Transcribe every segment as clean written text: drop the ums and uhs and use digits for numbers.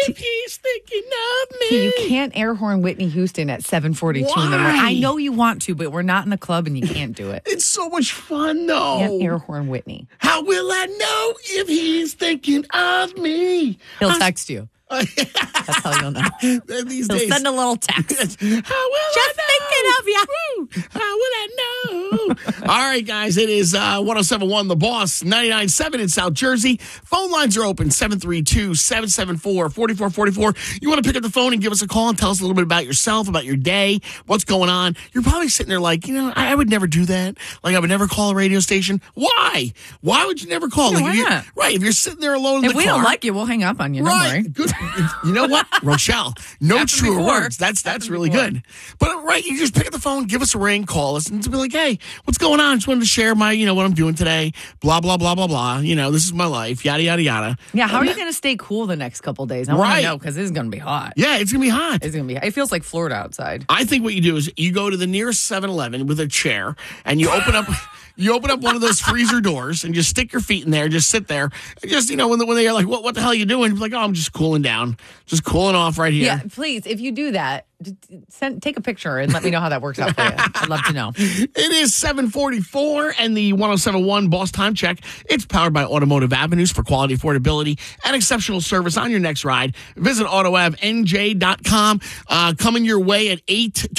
if he's thinking of me. You can't air horn Whitney Houston at 7:42 in the morning. I know you want to, but we're not in the club and you can't do it. It's so much fun, though. Can't air horn Whitney. How will I know if he's thinking of me? He'll text you. That's how you'll know. These He'll days. send a little text. How will Just thinking of you. How will I know? All right, guys, it is 107.1 The Boss, 99.7 in South Jersey. Phone lines are open, 732-774-4444. You want to pick up the phone and give us a call and tell us a little bit about yourself, about your day, what's going on. You're probably sitting there like, I would never do that. Like, I would never call a radio station. Why? Why would you never call? Yeah, Like, why not? Right, if you're sitting there alone in the car. If we don't like you, we'll hang up on you. Don't worry. Good. You know what, Rochelle? No Happened truer before. words. That's really before. good. But right, you just pick up the phone, give us a ring, call us, and to be like, hey, what's going on? Just wanted to share my, what I'm doing today. Blah blah blah blah blah. This is my life. Yada yada yada. Yeah, how are you going to stay cool the next couple of days? I want to know because it's going to be hot. Yeah, it's gonna be hot. It's going to be. It feels like Florida outside. I think what you do is you go to the nearest 7-Eleven with a chair and you open up. You open up one of those freezer doors and just stick your feet in there. Just sit there. Just when they're like, "What the hell are you doing?" You're like, "Oh, I'm just cooling down, just cooling off right here." Yeah, please. If you do that, take a picture and let me know how that works out for you. I'd love to know. It is 7:44 and the 107.1 Boss Time Check. It's powered by Automotive Avenues for quality, affordability, and exceptional service on your next ride. Visit AutoAvNJ.com. Coming your way at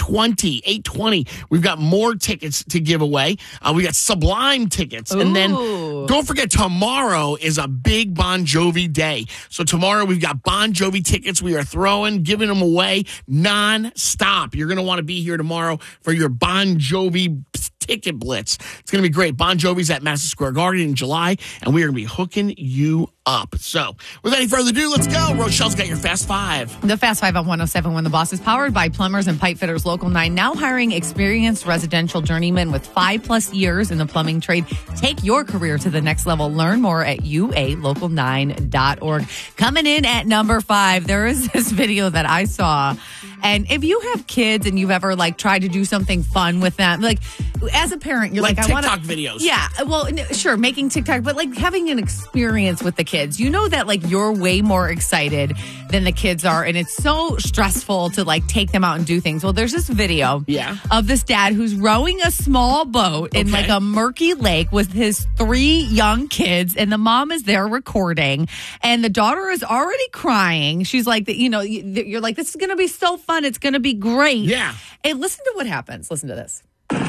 8:20. We've got more tickets to give away. We got Sublime tickets. And then don't forget, tomorrow is a big Bon Jovi day. So tomorrow we've got Bon Jovi tickets. We are giving them away non-stop. You're going to want to be here tomorrow for your Bon Jovi ticket blitz. It's going to be great. Bon Jovi's at Madison Square Garden in July, and we are going to be hooking you up. So, without any further ado, let's go. Rochelle's got your Fast Five. The Fast Five on 107.1 The Boss is powered by Plumbers and Pipe Fitters Local 9, now hiring experienced residential journeymen with 5+ years in the plumbing trade. Take your career to the next level. Learn more at ualocal9.org. Coming in at number 5, there is this video that I saw. And if you have kids and you've ever tried to do something fun with them, as a parent, you're like I want TikTok videos. Yeah, well, sure, making TikTok, but having an experience with the kids. You know that you're way more excited than the kids are, and it's so stressful to take them out and do things. Well, there's this video of this dad who's rowing a small boat in a murky lake with his 3 young kids, and the mom is there recording, and the daughter is already crying. She's like, you're like, this is going to be so fun. It's going to be great. Yeah. And listen to what happens. Listen to this.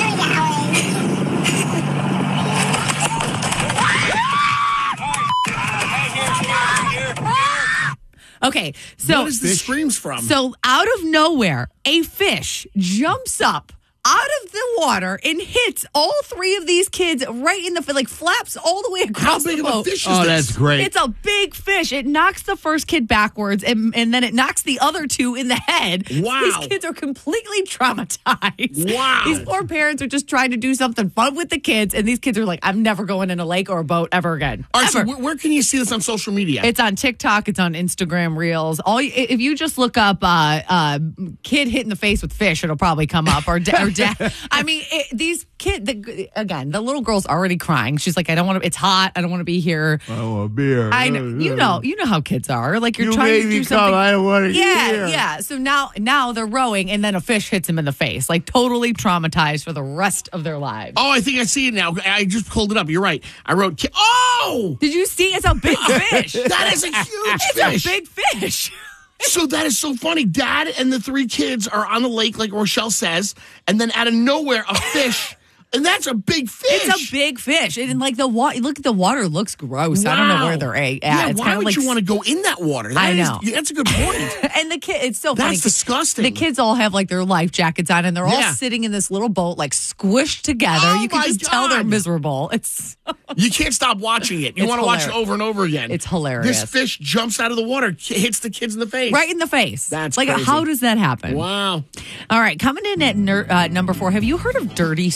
Okay, so what is the screams from? So out of nowhere, a fish jumps up out of the water and hits all 3 of these kids right in the flaps all the way across the boat. How big of a fish is this? That's great. It's a big fish. It knocks the first kid backwards, and then it knocks the other 2 in the head. Wow. These kids are completely traumatized. Wow. These poor parents are just trying to do something fun with the kids, and these kids are like, I'm never going in a lake or a boat ever again. All right, Ever. so where can you see this on social media? It's on TikTok. It's on Instagram Reels. If you just look up kid hit in the face with fish, it'll probably come up. Or dad. I mean, these kids, again, the little girl's already crying. She's like, I don't want to, it's hot. I don't want to be here. I want a beer. I know, you know how kids are. You're you trying to do something. I don't want to hear. Yeah. So now they're rowing, and then a fish hits them in the face, totally traumatized for the rest of their lives. Oh, I think I see it now. I just pulled it up. You're right. I wrote, oh! Did you see? It's a big fish. That is a huge fish. It's a big fish. So that is so funny. Dad and the 3 kids are on the lake, like Rochelle says, and then out of nowhere, a fish. And that's a big fish. It's a big fish. And look at the water looks gross. Wow. I don't know where they're at. Yeah, it's why would you want to go in that water? I know. That's a good point. And the kid, it's so funny. That's disgusting. The kids all have their life jackets on, and they're all sitting in this little boat, squished together. Oh, you can just tell they're miserable. You can't stop watching it. You want to watch it over and over again. It's hilarious. This fish jumps out of the water, hits the kids in the face. Right in the face. That's crazy. How does that happen? Wow. All right, coming in at number 4, have you heard of dirty soda?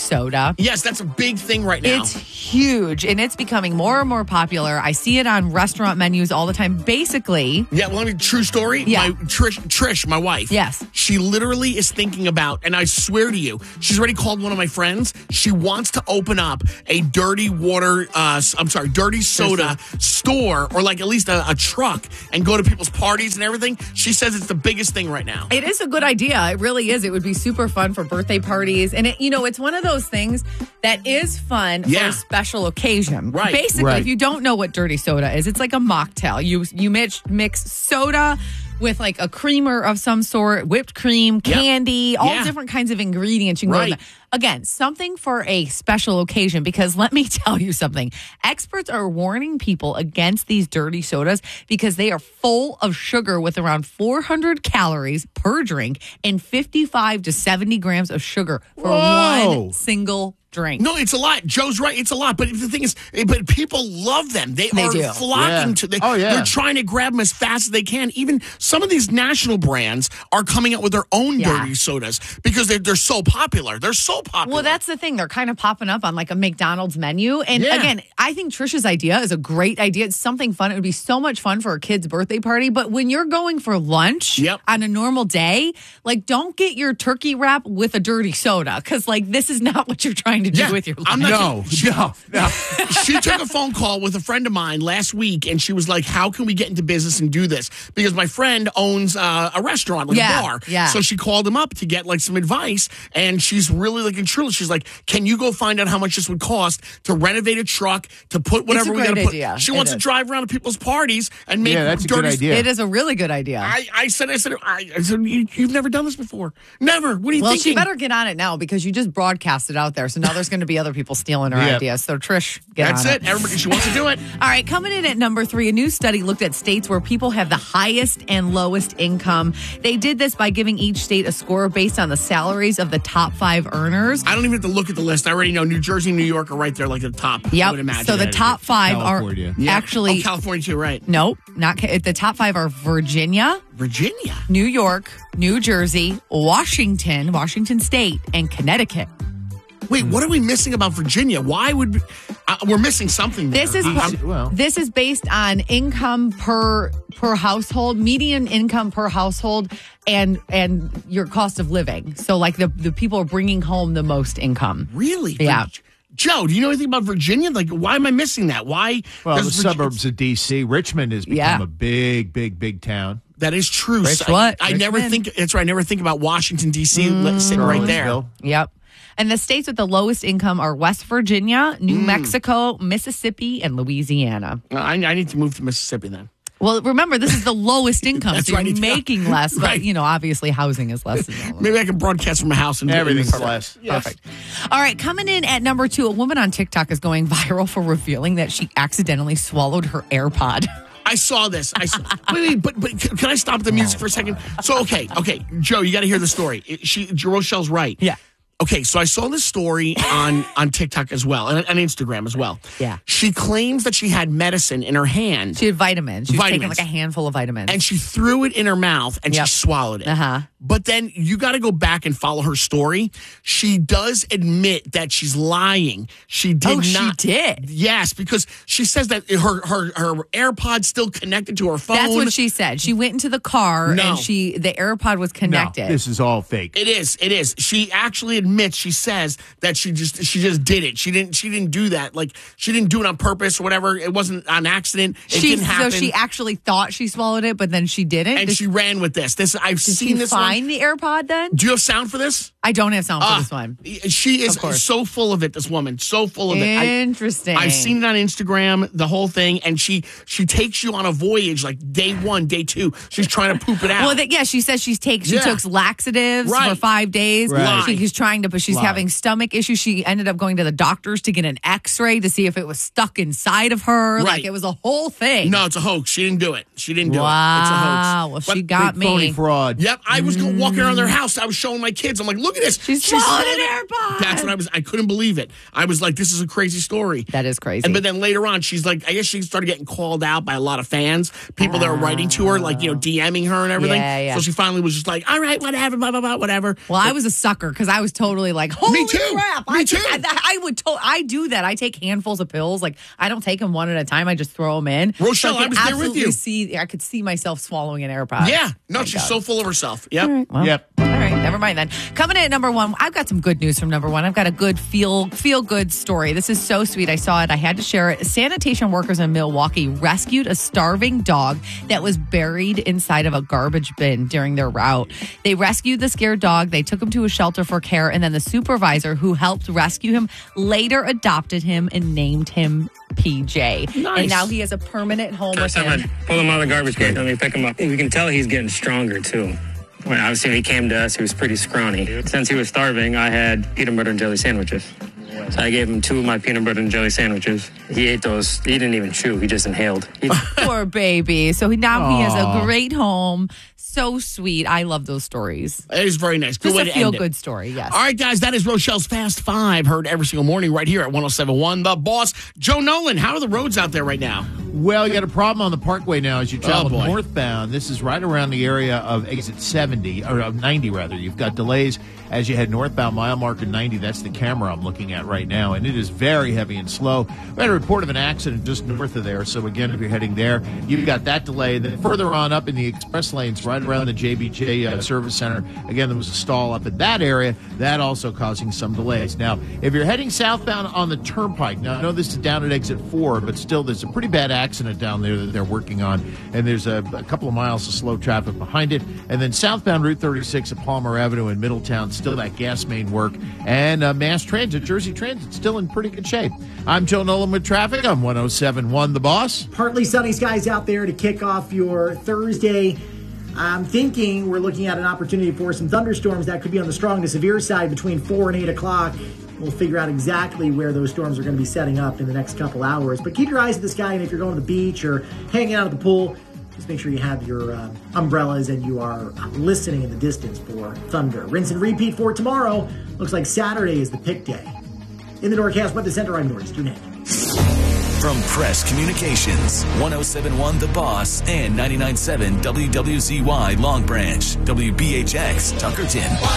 soda. Yes, that's a big thing right now. It's huge, and it's becoming more and more popular. I see it on restaurant menus all the time. Basically, yeah, well, I mean, true story. Yeah. Trish, my wife. Yes. She literally is thinking about, and I swear to you, she's already called one of my friends. She wants to open up a dirty soda store, or like at least a truck, and go to people's parties and everything. She says it's the biggest thing right now. it is a good idea. It really is. It would be super fun for birthday parties. And, it's one of those things that is fun for Yeah. a special occasion. Right. Basically, Right. if you don't know what dirty soda is, it's like a mocktail. You mix soda with like a creamer of some sort, whipped cream, candy, all Yeah. different kinds of ingredients. You can go Right. to again, something for a special occasion, because let me tell you something. Experts are warning people against these dirty sodas because they are full of sugar with around 400 calories per drink and 55 to 70 grams of sugar for Whoa. one single drink. No, it's a lot. Joe's right. It's a lot. But the thing is, but people love them. They are do. flocking Yeah. to them. Oh, yeah. They're trying to grab them as fast as they can. Even some of these national brands are coming out with their own Yeah. dirty sodas because they're so popular. They're so popular. Well, that's the thing. They're kind of popping up on like a McDonald's menu. And Yeah. again, I think Trisha's idea is a great idea. It's something fun. It would be so much fun for a kid's birthday party. But when you're going for lunch Yep. on a normal day, like don't get your turkey wrap with a dirty soda, because like this is not what you're trying to do Yeah. with your lunch. I'm not No, no. She took a phone call with a friend of mine last week, and she was like, how can we get into business and do this? Because my friend owns a restaurant, like Yeah, a bar. yeah. So she called him up to get like some advice, and she's really like, and truly, she's like, can you go find out how much this would cost to renovate a truck, to put whatever we great got to put? idea. She It wants to is. drive around to people's parties and make Yeah, that's a good dirty. idea. It is a really good idea. I said, you've never done this before. Never. What are you Well, thinking? she better get on it now, because you just broadcast it out there. So now there's going to be other people stealing her Yep. ideas. So Trish, get That's on it. Everybody, she wants to do it. All right, coming in at number 3, a new study looked at states where people have the highest and lowest income. They did this by giving each state a score based on the salaries of the top 5 earners. I don't even have to look at the list. I already know New Jersey and New York are right there, like at the top. I would imagine. So the top 5 California. are actually California too, right? nope, not the top 5 are Virginia, Virginia. New York, New Jersey, Washington State, and Connecticut. Wait, what are we missing about Virginia? Why would we're missing something there? This is well. this is based on income per household, median income per household, and your cost of living. So like the people are bringing home the most income. really? Yeah. Joe, do you know anything about Virginia? Like, why am I missing that? Why? Well, the does suburbs of D.C. Richmond has become Yeah. a big town. That is true. Rich So what? I never Richmond. think. That's right. I never think about Washington D.C. sitting right there. Charlottesville. Yep. And the states with the lowest income are West Virginia, New Mexico, Mississippi, and Louisiana. I need to move to Mississippi then. Well, remember, this is the lowest income, That's so you're right. making less. Right. But, obviously housing is less than all of Maybe I can broadcast from a house and Everything's less. Perfect. All right, coming in at number 2, a woman on TikTok is going viral for revealing that she accidentally swallowed her AirPod. I saw this. Wait, but can I stop the music for a second? So, okay, Joe, you got to hear the story. Rochelle's right. Yeah. Okay, so I saw this story on TikTok as well, and on Instagram as well. Yeah. She claims that she had medicine in her hand, She had vitamins. She was taking Vitamins. like a handful of vitamins. and she threw it in her mouth, and Yep. she swallowed it. Uh-huh. But then you got to go back and follow her story. She does admit that she's lying. She did Oh, she not. did? Yes, because she says that her AirPod's still connected to her phone. That's what she said. She went into the car No. and the AirPod was No, connected. this is all fake. It is. She actually admits. She says that she just did it. She didn't do that. Like, she didn't do it on purpose or whatever. It wasn't an accident. It didn't happen. So she actually thought she swallowed it, but then she didn't. and she ran with this. I've did seen she this find one. the AirPod then? Do you have sound for this? I don't have sound for this one. She is Of course. so full of it. This woman, so full of it. Interesting. I've seen it on Instagram, the whole thing, and she takes you on a voyage, like day 1, day 2. She's trying to poop it out. Well, she says she Yeah. took laxatives Right. for 5 days. Right. She's trying to, but she's Lie. having stomach issues. She ended up going to the doctors to get an X-ray to see if it was stuck inside of her. Right. Like it was a whole thing. No, it's a hoax. She didn't do it. She didn't do it. It's a Wow. hoax. Well, But- she got Big phony me. fraud. Yep, I was walking around their house. I was showing my kids. I'm like, look at this. She's swallowing an AirPod. That's what I couldn't believe it. I was like, this is a crazy story. That is crazy. But then later on, she's like, I guess she started getting called out by a lot of fans, people that were writing to her, like, DMing her and everything. Yeah. So she finally was just like, all right, whatever, blah, blah, blah, whatever. Well, I was a sucker because I was totally like, holy Me too. crap. Me too. I do that. I take handfuls of pills. Like, I don't take them one at a time. I just throw them in. Rochelle, I was there with you. I could see myself swallowing an AirPod. Yeah. No, she's so full of herself. Yep. All right, well, Yep. All right, never mind then. Coming in at number one, I've got some good news from number one. I've got a good feel good story. This is so sweet. I saw it. I had to share it. Sanitation workers in Milwaukee rescued a starving dog that was buried inside of a garbage bin during their route. They rescued the scared dog. They took him to a shelter for care, and then the supervisor who helped rescue him later adopted him and named him PJ. Nice. And now he has a permanent home with First time him. I pulled him out of the garbage can. Let me pick him up. We can tell he's getting stronger, too. When obviously when he came to us, he was pretty scrawny. Since he was starving, I had peanut butter and jelly sandwiches. So I gave him 2 of my peanut butter and jelly sandwiches. He ate those. He didn't even chew. He just inhaled. Poor baby. So now he has a great home. So sweet. I love those stories. It is very nice. Good Just way a to end it. feel-good story, yes. All right, guys, that is Rochelle's Fast Five, heard every single morning right here at 107.1 The Boss. Joe Nolan, how are the roads out there right now? Well, you got a problem on the Parkway now as you travel boy. northbound. This is right around the area of exit 70, or 90 rather. You've got delays as you head northbound, mile marker 90. That's the camera I'm looking at right now, and it is very heavy and slow. We had a report of an accident just north of there, so again, if you're heading there, you've got that delay. Then further on up in the express lanes, right around the JBJ Service Center, again, there was a stall up in that area. That also causing some delays. Now, if you're heading southbound on the Turnpike, now I know this is down at exit 4, but still there's a pretty bad accident down there that they're working on, and there's a couple of miles of slow traffic behind it. And then southbound Route 36 at Palmer Avenue in Middletown, still that gas main work. And Mass Transit, Jersey Transit, still in pretty good shape. I'm Joe Nolan with traffic on 107.1 The Boss. Partly sunny skies out there to kick off your Thursday. I'm thinking we're looking at an opportunity for some thunderstorms that could be on the strong to severe side between 4 and 8 o'clock. We'll figure out exactly where those storms are going to be setting up in the next couple hours. But keep your eyes to the sky, and if you're going to the beach or hanging out at the pool, just make sure you have your umbrellas and you are listening in the distance for thunder. Rinse and repeat for tomorrow. Looks like Saturday is the pick day. In the Norcast Weather Center, I'm Norris Dunet. From Press Communications, 107.1 The Boss and 99.7 WWZY Long Branch, WBHX Tuckerton.